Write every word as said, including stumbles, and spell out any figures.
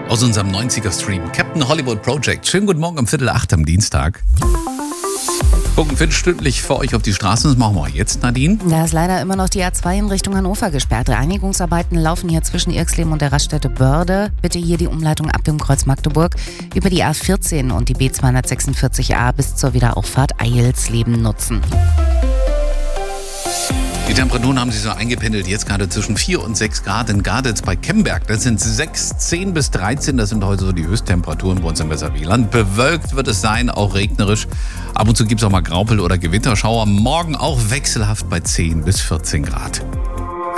Aus unserem neunziger-Stream. Captain Hollywood Project. Schönen guten Morgen um Viertel acht am Dienstag. Gucken viertelstündlich für euch auf die Straßen. Das machen wir jetzt, Nadine. Da ist leider immer noch die A zwei in Richtung Hannover gesperrt. Reinigungsarbeiten laufen hier zwischen Irxleben und der Raststätte Börde. Bitte hier die Umleitung ab dem Kreuz Magdeburg über die A vierzehn und die B zweihundertsechsundvierzig A bis zur Wiederauffahrt Eilsleben nutzen. Die Temperaturen haben sich so eingependelt, jetzt gerade zwischen vier und sechs Grad in Garditz bei Kemberg. Das sind sechs, zehn bis dreizehn, das sind heute so die Höchsttemperaturen bei uns im Weserwieland. Bewölkt wird es sein, auch regnerisch. Ab und zu gibt es auch mal Graupel- oder Gewitterschauer. Morgen auch wechselhaft bei zehn bis vierzehn Grad.